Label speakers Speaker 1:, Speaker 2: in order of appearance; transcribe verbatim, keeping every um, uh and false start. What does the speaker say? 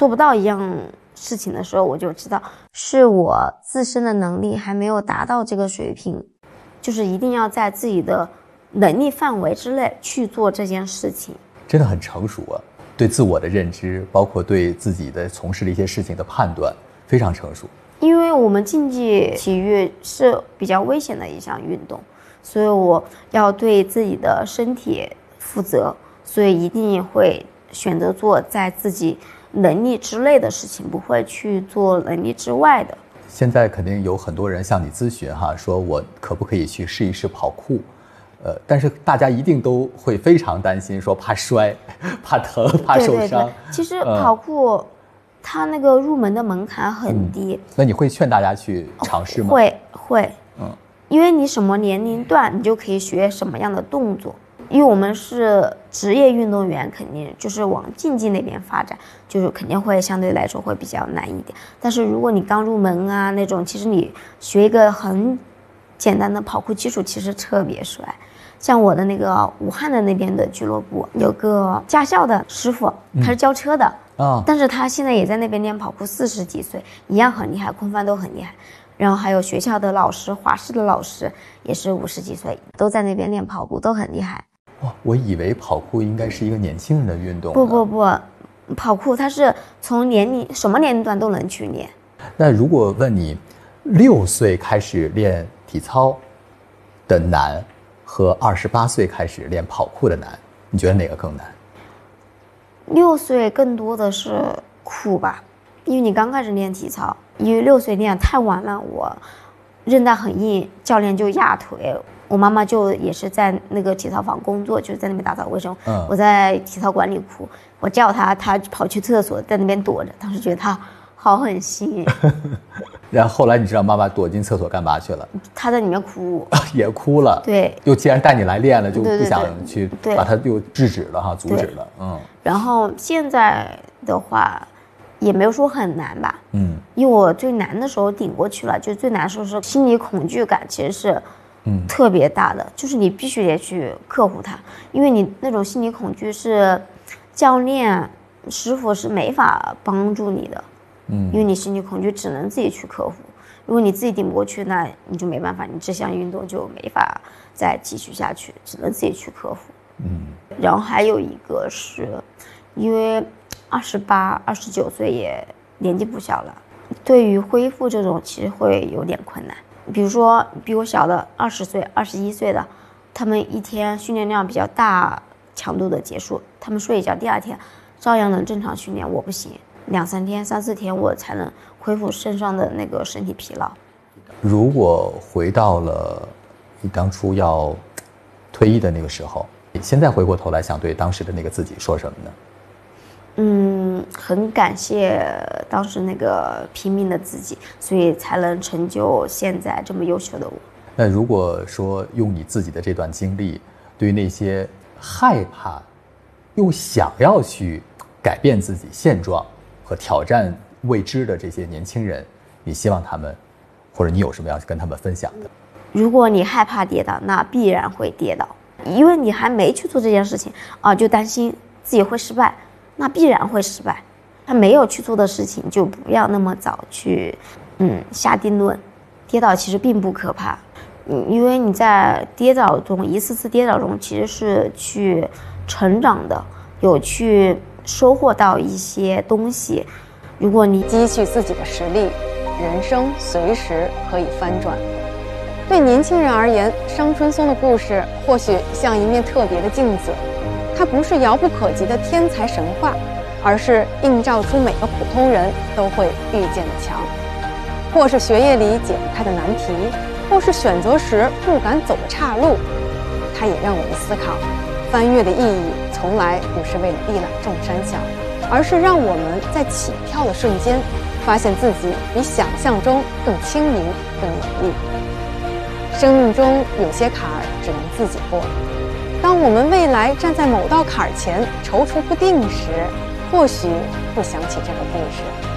Speaker 1: 做不到一样事情的时候，我就知道是我自身的能力还没有达到这个水平，就是一定要在自己的能力范围之内去做这件事情。
Speaker 2: 真的很成熟啊，对自我的认知，包括对自己的从事的一些事情的判断非常成熟。
Speaker 1: 因为我们竞技体育是比较危险的一项运动，所以我要对自己的身体负责，所以一定会选择做在自己能力之内的事情，不会去做能力之外的。
Speaker 2: 现在肯定有很多人向你咨询哈，说我可不可以去试一试跑酷，呃，但是大家一定都会非常担心，说怕摔、怕疼、怕受伤。对对对，
Speaker 1: 其实跑酷、嗯、它那个入门的门槛很低。嗯、
Speaker 2: 那你会劝大家去尝试吗？
Speaker 1: 会会，嗯，因为你什么年龄段你就可以学什么样的动作。因为我们是职业运动员，肯定就是往竞技那边发展，就是肯定会相对来说会比较难一点。但是如果你刚入门啊那种，其实你学一个很简单的跑酷基础，其实特别帅。像我的那个武汉的那边的俱乐部有个驾校的师傅，他是教车的啊、嗯哦，但是他现在也在那边练跑酷，四十几岁一样很厉害，空翻都很厉害。然后还有学校的老师，华师的老师也是五十几岁，都在那边练跑酷，都很厉害。
Speaker 2: 哇，我以为跑酷应该是一个年轻人的运动。
Speaker 1: 不不不，跑酷它是从年龄什么年龄段都能去练。
Speaker 2: 那如果问你，六岁开始练体操的难，和二十八岁开始练跑酷的难，你觉得哪个更难？
Speaker 1: 六岁更多的是苦吧，因为你刚开始练体操，因为六岁练太晚了，我韧带很硬，教练就压腿。我妈妈就也是在那个体操房工作，就是在那边打扫卫生。嗯，我在体操馆里哭，我叫她，她跑去厕所，在那边躲着。当时觉得她好狠心。
Speaker 2: 然后后来你知道妈妈躲进厕所干嘛去了？
Speaker 1: 她在里面哭，
Speaker 2: 也哭了。
Speaker 1: 对，
Speaker 2: 又既然带你来练了，就不想去
Speaker 1: 对
Speaker 2: 把她又制止了哈，阻止了。嗯。
Speaker 1: 然后现在的话，也没有说很难吧。嗯，因为我最难的时候顶过去了，就最难的时候是心理恐惧感，其实是。嗯，特别大的，就是你必须得去克服它，因为你那种心理恐惧是教练师傅是没法帮助你的。嗯，因为你心理恐惧只能自己去克服，如果你自己顶不过去，那你就没办法，你这项运动就没法再继续下去，只能自己去克服。嗯，然后还有一个是因为二十八、二十九岁也年纪不小了，对于恢复这种其实会有点困难。比如说比我小的二十岁、二十一岁的，他们一天训练量比较大强度的结束，他们睡一觉，第二天照样能正常训练。我不行，两三天、三四天我才能恢复身上的那个身体疲劳。
Speaker 2: 如果回到了你当初要退役的那个时候，你现在回过头来想对当时的那个自己说什么呢？
Speaker 1: 嗯，很感谢当时那个拼命的自己，所以才能成就现在这么优秀的我。
Speaker 2: 那如果说用你自己的这段经历，对于那些害怕又想要去改变自己现状和挑战未知的这些年轻人，你希望他们，或者你有什么要跟他们分享的？
Speaker 1: 如果你害怕跌倒，那必然会跌倒，因为你还没去做这件事情啊，就担心自己会失败。那必然会失败，他没有去做的事情就不要那么早去嗯下定论。跌倒其实并不可怕，嗯，因为你在跌倒中一次次跌倒中其实是去成长的，有去收获到一些东西。如果你
Speaker 3: 积蓄自己的实力，人生随时可以翻转。对年轻人而言，伤春松的故事或许像一面特别的镜子，它不是遥不可及的天才神话，而是映照出每个普通人都会遇见的墙。或是学业里解不开的难题，或是选择时不敢走的岔路，它也让我们思考，翻越的意义从来不是为了一览众山小，而是让我们在起跳的瞬间，发现自己比想象中更轻盈、更有力。生命中有些坎儿只能自己过。当我们未来站在某道坎儿前踌躇不定时，或许会想起这个故事。